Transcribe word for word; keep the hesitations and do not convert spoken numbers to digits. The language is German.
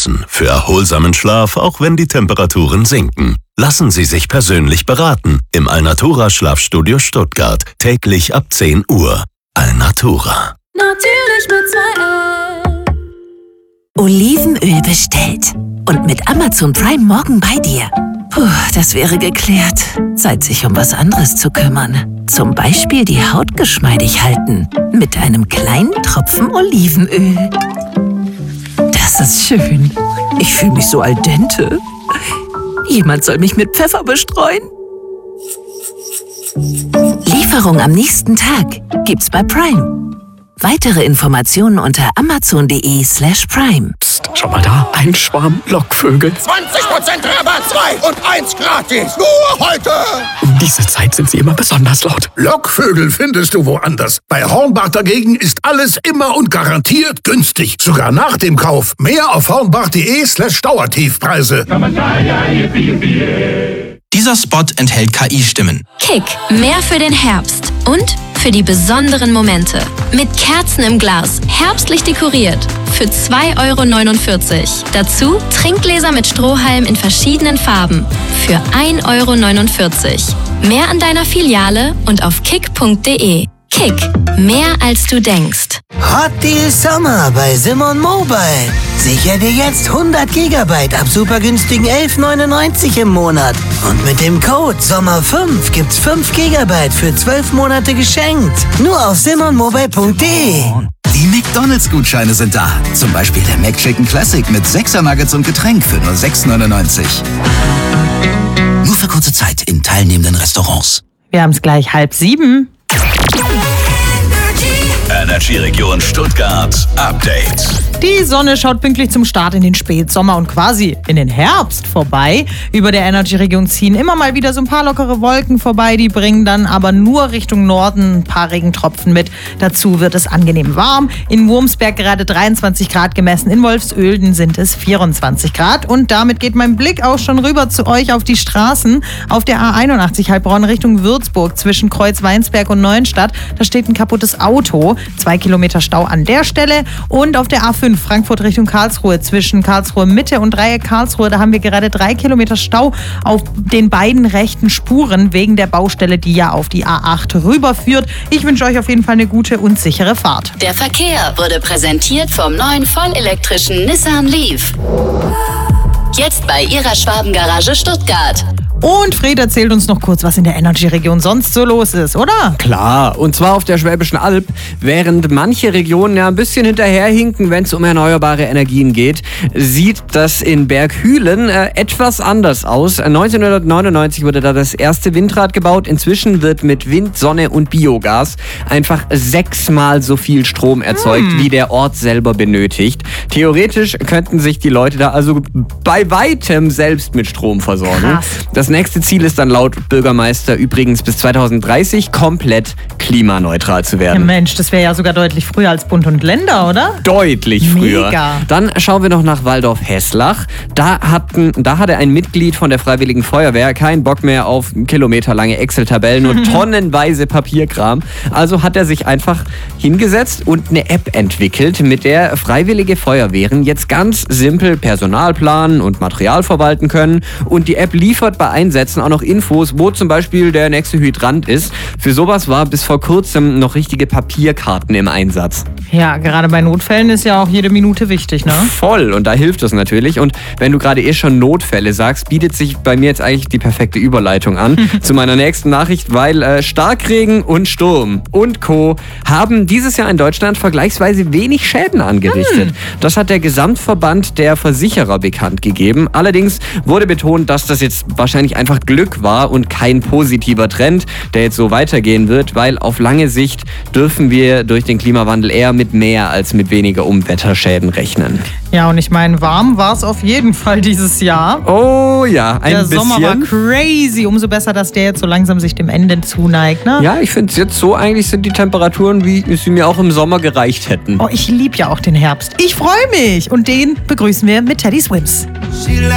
Nutzen für erholsamen Schlaf, auch wenn die Temperaturen sinken. Lassen Sie sich persönlich beraten im Alnatura Schlafstudio Stuttgart. Täglich ab zehn Uhr. Alnatura. Natürlich mit zwei L. Olivenöl bestellt. Und mit Amazon Prime morgen bei dir. Puh, das wäre geklärt. Zeit, sich um was anderes zu kümmern. Zum Beispiel die Haut geschmeidig halten. Mit einem kleinen Tropfen Olivenöl. Das ist schön. Ich fühle mich so al dente. Jemand soll mich mit Pfeffer bestreuen. Lieferung am nächsten Tag gibt's bei Prime. Weitere Informationen unter amazon.de slash prime. Psst, schau mal da, ein Schwarm Lockvögel. zwanzig Prozent Rabatt, zwei und eins gratis. Nur heute. Um diese Zeit sind sie immer besonders laut. Lockvögel findest du woanders. Bei Hornbach dagegen ist alles immer und garantiert günstig. Sogar nach dem Kauf. Mehr auf hornbach.de slash Dauertiefpreise. Dieser Spot enthält K I-Stimmen. Kick, mehr für den Herbst und für die besonderen Momente. Mit Kerzen im Glas, herbstlich dekoriert. Für zwei Euro neunundvierzig. Dazu Trinkgläser mit Strohhalm in verschiedenen Farben. Für ein Euro neunundvierzig. Mehr an deiner Filiale und auf kick punkt de. Kick, mehr als du denkst. Hot Deal Sommer bei Simon Mobile. Sicher dir jetzt hundert Gigabyte ab super günstigen elf neunundneunzig im Monat. Und mit dem Code Sommer fünf gibt's fünf Gigabyte für zwölf Monate geschenkt. Nur auf simon mobile punkt de. Die McDonalds-Gutscheine sind da. Zum Beispiel der McChicken Classic mit sechser Nuggets und Getränk für nur sechs neunundneunzig. Nur für kurze Zeit in teilnehmenden Restaurants. Wir haben es gleich halb sieben. Energy Region Stuttgart Update. Die Sonne schaut pünktlich zum Start in den Spätsommer und quasi in den Herbst vorbei. Über der Energy Region ziehen immer mal wieder so ein paar lockere Wolken vorbei. Die bringen dann aber nur Richtung Norden ein paar Regentropfen mit. Dazu wird es angenehm warm. In Wurmsberg gerade dreiundzwanzig Grad gemessen. In Wolfsöhlden sind es vierundzwanzig Grad. Und damit geht mein Blick auch schon rüber zu euch auf die Straßen. Auf der A einundachtzig Heilbronn Richtung Würzburg zwischen Kreuz-Weinsberg und Neuenstadt. Da steht ein kaputtes Auto. Zwei Kilometer Stau an der Stelle. Und auf der A fünf Frankfurt Richtung Karlsruhe zwischen Karlsruhe Mitte und Dreieck Karlsruhe. Da haben wir gerade drei Kilometer Stau auf den beiden rechten Spuren wegen der Baustelle, die ja auf die A acht rüberführt. Ich wünsche euch auf jeden Fall eine gute und sichere Fahrt. Der Verkehr wurde präsentiert vom neuen vollelektrischen Nissan Leaf. Jetzt bei Ihrer Schwabengarage Stuttgart. Und Fred erzählt uns noch kurz, was in der Energy-Region sonst so los ist, oder? Klar, und zwar auf der Schwäbischen Alb. Während manche Regionen ja ein bisschen hinterherhinken, wenn es um erneuerbare Energien geht, sieht das in Berghülen äh, etwas anders aus. neunzehnhundertneunundneunzig wurde da das erste Windrad gebaut. Inzwischen wird mit Wind, Sonne und Biogas einfach sechsmal so viel Strom erzeugt, hm. wie der Ort selber benötigt. Theoretisch könnten sich die Leute da also bei weitem selbst mit Strom versorgen. Krass. Das nächste Ziel ist dann laut Bürgermeister übrigens bis zweitausenddreißig komplett klimaneutral zu werden. Ja Mensch, das wäre ja sogar deutlich früher als Bund und Länder, oder? Deutlich früher. Mega. Dann schauen wir noch nach Waldorf-Hesslach. Da, hatten, da hatte ein Mitglied von der Freiwilligen Feuerwehr keinen Bock mehr auf kilometerlange Excel-Tabellen und tonnenweise Papierkram. Also hat er sich einfach hingesetzt und eine App entwickelt, mit der freiwillige Feuerwehren jetzt ganz simpel Personal planen und Material verwalten können. Und die App liefert bei Einsätzen auch noch Infos, wo zum Beispiel der nächste Hydrant ist. Für sowas war bis vor kurzem noch richtige Papierkarten im Einsatz. Ja, gerade bei Notfällen ist ja auch jede Minute wichtig, ne? Voll, und da hilft es natürlich. Und wenn du gerade eh schon Notfälle sagst, bietet sich bei mir jetzt eigentlich die perfekte Überleitung an zu meiner nächsten Nachricht, weil äh, Starkregen und Sturm und Co. haben dieses Jahr in Deutschland vergleichsweise wenig Schäden angerichtet. Hm. Das hat der Gesamtverband der Versicherer bekannt gegeben. Allerdings wurde betont, dass das jetzt wahrscheinlich einfach Glück war und kein positiver Trend, der jetzt so weitergehen wird, weil auf lange Sicht dürfen wir durch den Klimawandel eher mit mehr als mit weniger Unwetterschäden rechnen. Ja, und ich meine, warm war es auf jeden Fall dieses Jahr. Oh ja, ein der bisschen. Der Sommer war crazy. Umso besser, dass der jetzt so langsam sich dem Ende zuneigt, ne? Ja, ich finde es jetzt so, eigentlich sind die Temperaturen, wie sie mir auch im Sommer gereicht hätten. Oh, ich liebe ja auch den Herbst. Ich freue mich. Und den begrüßen wir mit Teddy Swims.